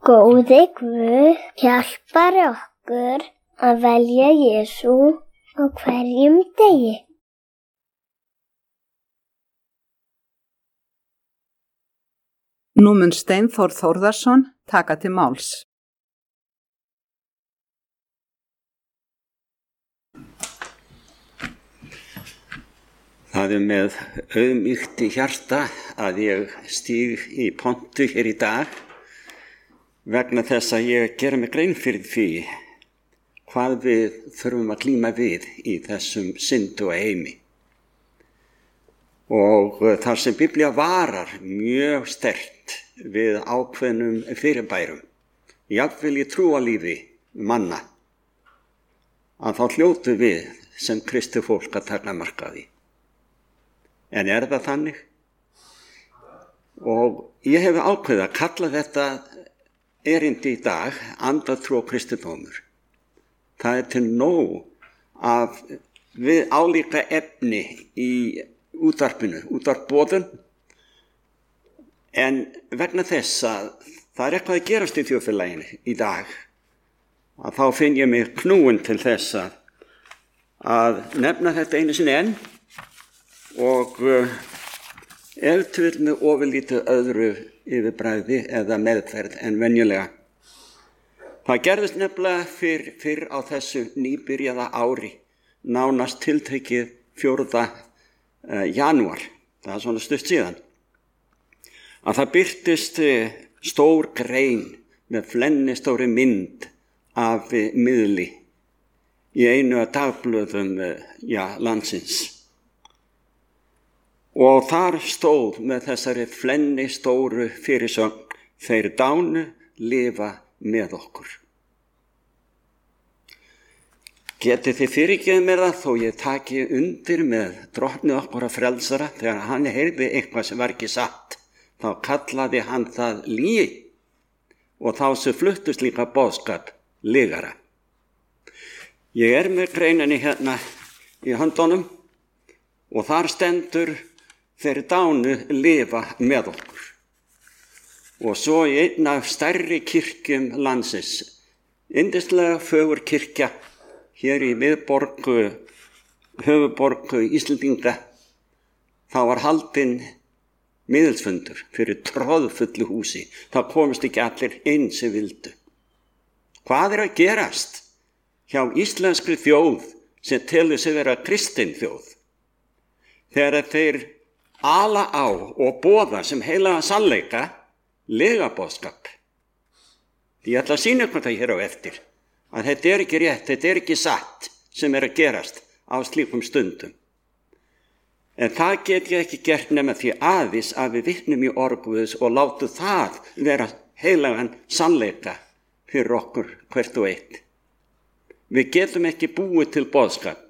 Góði Guð hjálpar okkur að velja Jesú á hverjum degi. Nú mun Steinþór Þórðarson taka til máls. Það með auðmýkt í hjarta að ég stíg í pontu hér í dag vegna þess að ég gera mig grein fyrir því hvað við þurfum að glíma við í þessum syndu heimi. Og þar sem Biblía varar mjög sterkt við ákveðnum fyrirbærum, jafnvel í trúalífi manna, að þá hljótum við sem kristið fólk að taka mark á því. En það þannig? Og ég hef ákveðið að kalla þetta erindi í dag andatrú og kristindómur. Það til nóg af við álíka efni í útvarpboðun, en vegna þess að það eitthvað að gerast í þjóðfélaginu í dag, að þá finn ég mig knúinn til þess að nefna þetta einu sinni enn og ef til vill með ofurlítið öðru yfirbragði eða meðferð en venjulega. Það gerðist nefnilega fyrr á þessu nýbyrjaða ári, nánast tiltekið 4. janúar, það svona stutt síðan, að það birtist stór grein með flennistóri mynd af miðli í einu af dagblöðum landsins. Og þar stóð með þessari flennistóru fyrirsögn: þeir dánu lifa með okkur. Getið þið fyrirgefið mér það þó ég taki undir með drottni okkar að frelsara, þegar hann heyrði eitthvað sem var ekki satt, þá kallaði hann það lygi og þá sem fluttust líka boðskap lygara. Ég með greininni hérna í höndunum og þar stendur: þeir dánu lifa með okkur. Og svo í einn af stærri kirkjum landsins, yndislega fögur kirkja, hér í höfuðborg Íslendinga, þá var haldinn miðilsfundur fyrir troðfullu húsi. Það komist ekki allir inn sem vildu. Hvað að gerast hjá íslenskri þjóð sem telur sig vera kristin þjóð, þegar þeir ala á og boða sem heilaga sannleika legaboðskap? Ég ætla að sýna ykkur það hér á eftir, að þetta ekki rétt, þetta ekki satt sem að gerast á slíkum stundum. En það get ég ekki gert nema því aðeins að við vitnum í orð Guðs og látum það vera heilagan sannleika fyrir okkur hvert og eitt. Við getum ekki búið til boðskap